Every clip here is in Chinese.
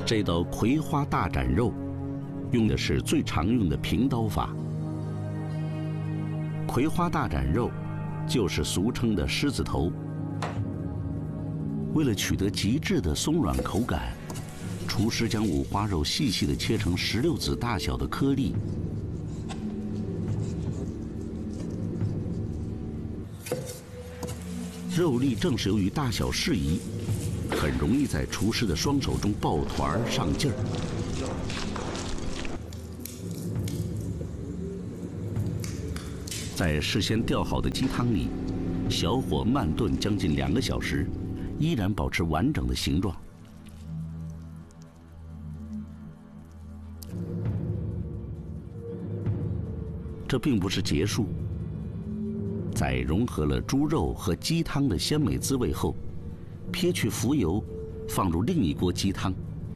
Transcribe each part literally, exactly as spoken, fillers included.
这道葵花大斩肉，用的是最常用的平刀法。葵花大斩肉，就是俗称的狮子头。为了取得极致的松软口感，厨师将五花肉细细地切成石榴籽大小的颗粒。肉粒正是由于大小适宜，很容易在厨师的双手中抱团上劲儿。在事先调好的鸡汤里，小火慢炖将近两个小时，依然保持完整的形状。这并不是结束，在融合了猪肉和鸡汤的鲜美滋味后，撇去浮油，放入另一锅鸡汤。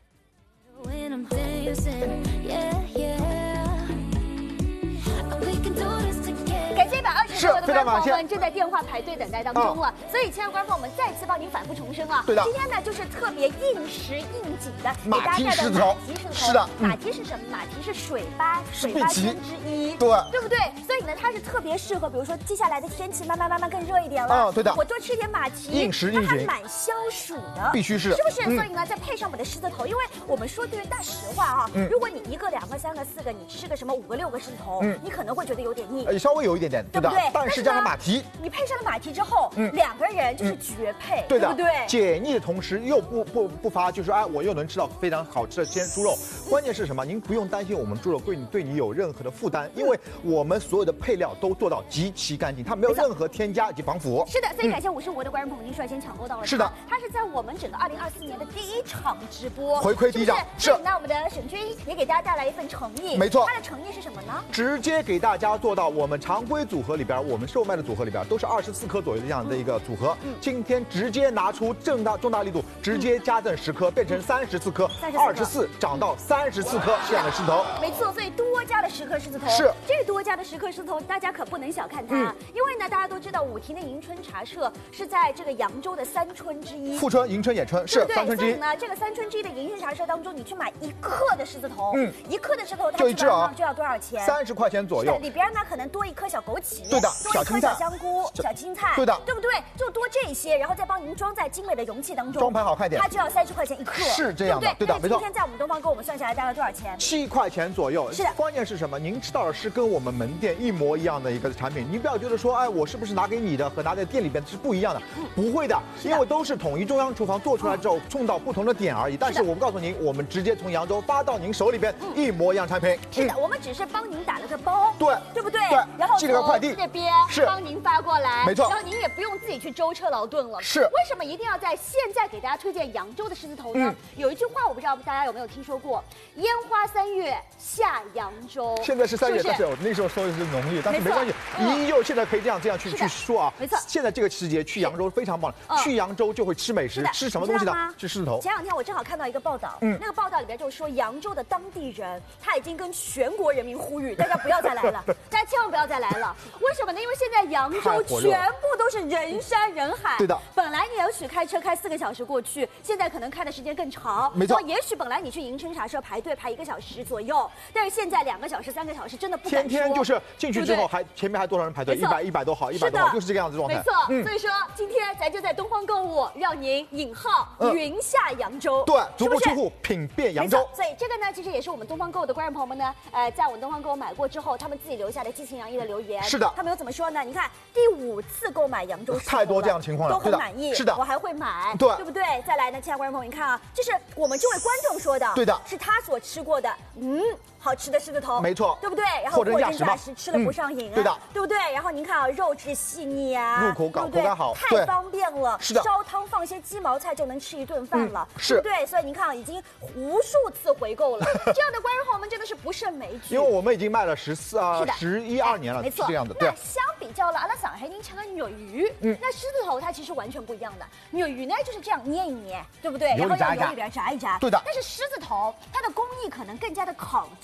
是非常感谢，我们正在电话排队等待当中了，啊、所以亲爱的观众朋友们，再次帮您反复重申啊， 对的， 今天呢就是特别应时应景的马蹄狮子头， 马蹄狮子头，是的， 马蹄是什么？马蹄是水八水八仙之一， 对， 对不对？所以呢，它是特别适合，比如说接下来的天气慢慢慢慢更热一点了， 啊，对的， 我多吃点马蹄， 应时应景， 它还蛮消暑的， 必须是， 是不是？ 嗯、 所以呢，再配上我们的狮子头，因为我们说句大实话啊，嗯、如果你一个、两个、三个、四个，你吃个什么五个、六个狮子头，嗯、你可能会觉得有点腻， 呃，稍微有一点点， 对不对？ 但是加上马蹄。 你配上了马蹄之后，嗯，两个人就是绝配， 嗯、对的， 对不对？ 解腻的同时又不不不乏，就是说，哎，我又能吃到非常好吃的鲜猪肉。关键是什么？您不用担心我们猪肉对你对你有任何的负担，因为我们所有的配料都做到极其干净，它没有任何添加以及防腐。 是的，所以感谢五十五的观众朋友，您率先抢购到了。 是的， 它是在我们整个二零二四年的第一场直播， 回馈第一场。 是。那我们的沈军也给大家带来一份诚意， 没错。 它的诚意是什么呢？ 直接给大家做到我们常规组合里边，我们售卖的组合里边都是二十四颗左右的这样的一个组合，嗯、今天直接拿出正大重大力度，直接加赠十颗，变成三十四颗，二十四涨到三十四颗这样的狮子头。 没错，所以多加了十颗狮子头。 是这多加的十颗狮子头，大家可不能小看它，嗯、因为呢，大家都知道武亭的迎春茶社是在这个扬州的三春之一， 富春、迎春、演春是三春之一。 所以呢，这个三春之一的迎春茶社当中，你去买一克的狮子头，嗯，一克的狮子头， 就一只啊， 就要多少钱？ 三十块钱左右。 里边呢，可能多一颗小枸杞， 对的， 多一颗小香菇、小青菜， 对的， 对不对？就多这些，然后再帮您装在精美的容器当中， 装盘好看点， 它就要三十块钱一克， 是这样的，对的，没错。 今天在我们东方购，我们算下来大概多少钱？ 七块钱左右。 是的， 关键是什么？您吃到的是跟我们门店一模一样的一个产品，您不要觉得说，哎，我是不是拿给你的和拿在店里边是不一样的？不会的，因为都是统一中央厨房做出来之后送到不同的点而已。但是我们告诉您，我们直接从扬州发到您手里边，一模一样产品。 是的，我们只是帮您打了个包， 对， 对不对？ 对， 然后寄了个快递这边是帮您发过来， 没错。 然后您也不用自己去舟车劳顿了。 是， 为什么一定要在现在给大家推荐扬州的狮子头呢？嗯、有一句话我不知道大家有没有听说过：烟花三月下扬州。 现在是三月， 是是但是我那时候说的是农历，但是没关系，依旧现在可以这样这样去去说啊。 没错， 现在这个时节去扬州非常棒，嗯、去扬州就会吃美食，吃什么东西呢？吃狮子头。 前两天我正好看到一个报道，嗯，那个报道里边就说扬州的当地人他已经跟全国人民呼吁，大家不要再来了，大家千万不要再来了。为什么呢？因为现在扬州全部都是人山人海。 对的， 本来你也许开车开四个小时过去，现在可能开的时间更长。 没错， 也许本来你去迎春茶社排队排一个小时左右，但是现在两个小时、三个小时真的不敢说。 天天就是进去之后还前面还多少人排队，一百一百多号，一百多号，就是这个样子状态。 没错，嗯、所以说今天咱就在东方购物，让您引号云下扬州。 对，足不出户品遍扬州。 所以这个呢，其实也是我们东方购的观众朋友们呢，呃，在我们东方购买过之后，他们自己留下的激情洋溢的留言。 是的， 他们有怎么说呢？你看第五次购买扬州， 太多这样的情况了， 都很满意。 是的， 我还会买， 对， 对不对？再来呢，亲爱的观众朋友，你看啊，这是我们这位观众说的， 对的， 是他所吃过的，嗯。好吃的狮子头， 没错， 对不对？然后货真价实，吃了不上瘾啊， 对的， 对不对？然后您看啊，肉质细腻啊， 入口感口感好， 太方便了， 是的， 烧汤放些鸡毛菜就能吃一顿饭了， 是， 对不对？所以您看啊，已经无数次回购了，这样的观众朋友们真的是不胜枚举。 因为我们已经卖了十四啊，十一二年了， 没错， 这样的。 那相比较了，阿拉上海您吃的肉鱼，嗯，那狮子头它其实完全不一样的。肉鱼呢就是这样捏一捏，对不对？然后用油里边炸一炸， 对的。 但是狮子头它的工艺可能更加的考究。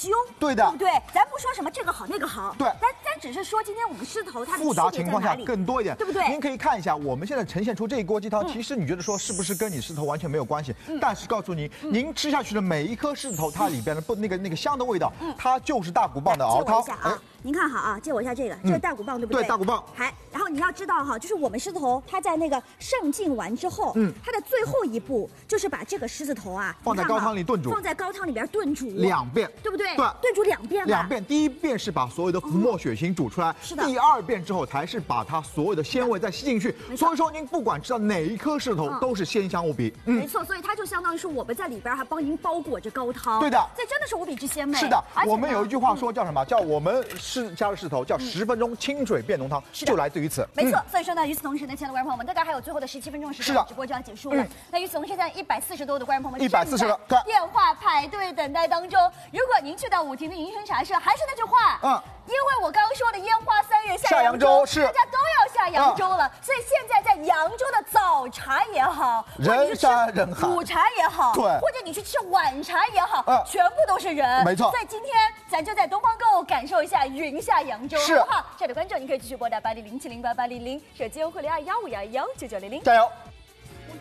修， 对的， 对不对？咱不说什么这个好那个好， 对， 咱咱只是说今天我们狮子头它的复杂情况下更多一点， 对不对？ 您可以看一下，我们现在呈现出这一锅鸡汤，其实你觉得说是不是跟你狮子头完全没有关系？但是告诉您，您吃下去的每一颗狮子头，它里边的不那个那个香的味道，它就是大骨棒的熬汤。 啊，您看好啊，借我一下这个，这是大骨棒对不对？ 对，大骨棒。 还，然后你要知道哈，就是我们狮子头，它在那个上劲完之后，嗯，它的最后一步就是把这个狮子头啊放在高汤里炖煮， 放在高汤里边炖煮两遍， 对不对？ 对， 炖煮两遍。 两遍，第一遍是把所有的浮沫血型煮出来， 是的。 第二遍之后才是把它所有的鲜味再吸进去。所以说您不管吃到哪一颗狮子头，都是鲜香无比。 没错，所以它就相当于是我们在里边还帮您包裹着高汤。 对的， 这真的是无比之鲜美。 是的，我们有一句话说叫什么？叫我们是加入狮子头，叫十分钟清水变浓汤，就来自于此。 没错，所以说呢，与此同时呢，亲爱的观众朋友们，大概还有最后的十七分钟时间，直播就要结束了。那与此同时，现在一百四十多的观众朋友们， 一百四十个电话排队等待当中。如果您去到武亭的银生茶社，还是那句话，嗯，因为我刚刚说的烟花三月下扬州，是大家都要下扬州了，所以现在在扬州的早茶也好， 人山人海， 午茶也好，对，或者你去吃晚茶也好，全部都是人， 没错。 所以今天咱就在东方购物感受一下云下扬州，好不好？亲爱的观众，您可以继续拨打八零零七零八八零零，手机用户零二幺五幺幺九九零零， 加油。